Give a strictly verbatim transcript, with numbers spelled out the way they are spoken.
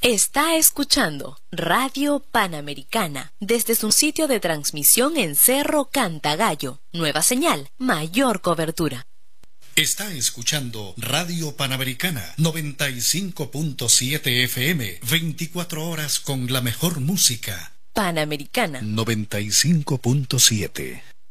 Está escuchando Radio Panamericana desde su sitio de transmisión en Cerro Cantagallo. Nueva señal, mayor cobertura. Está escuchando Radio Panamericana noventa y cinco punto siete F M, veinticuatro horas con la mejor música. Panamericana noventa y cinco punto siete.